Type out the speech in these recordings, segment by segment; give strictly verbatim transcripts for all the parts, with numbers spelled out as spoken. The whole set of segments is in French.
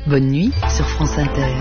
Bonne nuit sur France Inter.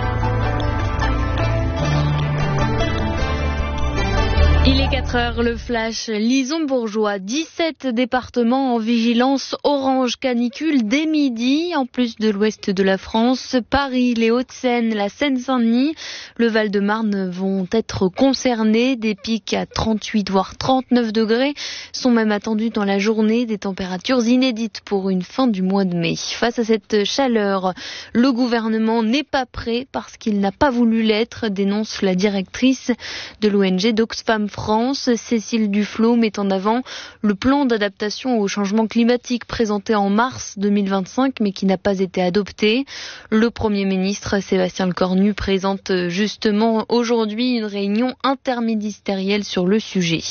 Il est quatre heures, le flash. Lison-Bourgeois, dix-sept départements en vigilance orange canicule dès midi, en plus de l'ouest de la France. Paris, les Hauts-de-Seine, la Seine-Saint-Denis, le Val-de-Marne vont être concernés. Des pics à trente-huit voire trente-neuf degrés sont même attendus dans la journée, des températures inédites pour une fin du mois de mai. Face à cette chaleur, le gouvernement n'est pas prêt parce qu'il n'a pas voulu l'être, dénonce la directrice de l'O N G d'Oxfam France, Cécile Duflot, met en avant le plan d'adaptation au changement climatique présenté en mars deux mille vingt-cinq mais qui n'a pas été adopté. Le Premier ministre Sébastien Lecornu présente justement aujourd'hui une réunion interministérielle sur le sujet.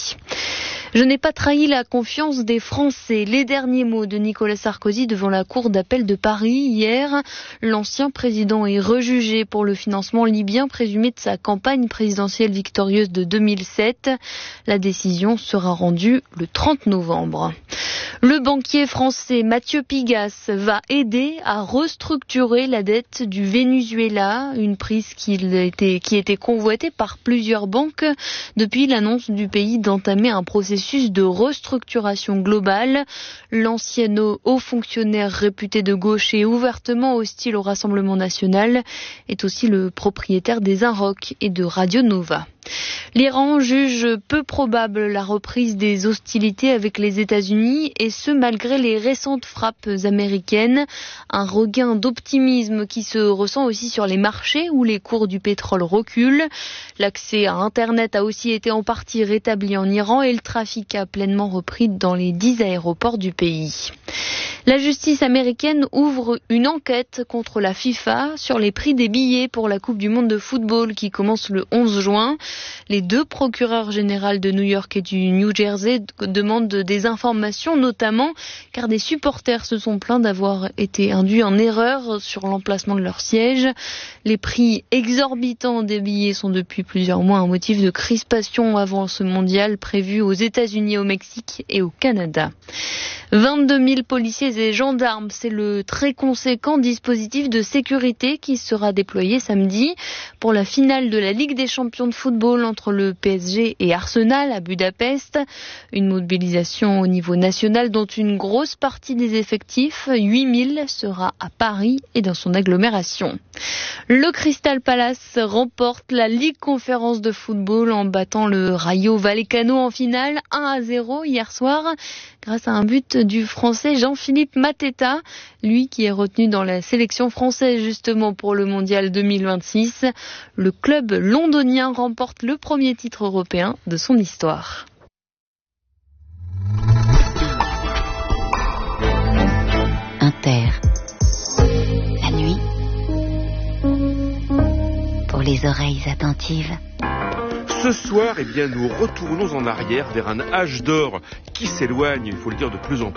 Je n'ai pas trahi la confiance des Français. Les derniers mots de Nicolas Sarkozy devant la Cour d'appel de Paris hier. L'ancien président est rejugé pour le financement libyen présumé de sa campagne présidentielle victorieuse de deux mille sept. La décision sera rendue le trente novembre. Le banquier français Mathieu Pigasse va aider à restructurer la dette du Venezuela, une prise qui était, qui était convoitée par plusieurs banques depuis l'annonce du pays d'entamer un processus de restructuration globale. L'ancien haut fonctionnaire réputé de gauche et ouvertement hostile au Rassemblement national est aussi le propriétaire des Inrock et de Radio Nova. L'Iran juge peu probable la reprise des hostilités avec les États-Unis et ce malgré les récentes frappes américaines. Un regain d'optimisme qui se ressent aussi sur les marchés où les cours du pétrole reculent. L'accès à Internet a aussi été en partie rétabli en Iran et le trafic a pleinement repris dans les dix aéroports du pays. La justice américaine ouvre une enquête contre la FIFA sur les prix des billets pour la Coupe du monde de football qui commence le onze juin. Les deux procureurs généraux de New York et du New Jersey demandent des informations, notamment car des supporters se sont plaints d'avoir été induits en erreur sur l'emplacement de leur siège. Les prix exorbitants des billets sont depuis plusieurs mois un motif de crispation avant ce mondial prévu aux États-Unis, au Mexique et au Canada. vingt-deux mille policiers et gendarmes, c'est le très conséquent dispositif de sécurité qui sera déployé samedi pour la finale de la Ligue des champions de football entre le P S G et Arsenal à Budapest. Une mobilisation au niveau national dont une grosse partie des effectifs, huit mille, sera à Paris et dans son agglomération. Le Crystal Palace remporte la Ligue Conférence de football en battant le Rayo Vallecano en finale un à zéro hier soir grâce à un but du Français Jean-Philippe Mateta, lui qui est retenu dans la sélection française justement pour le Mondial deux mille vingt-six. Le club londonien remporte le premier titre européen de son histoire. Inter. La nuit. Pour les oreilles attentives. Ce soir, eh bien, nous retournons en arrière vers un âge d'or qui s'éloigne, il faut le dire, de plus en plus.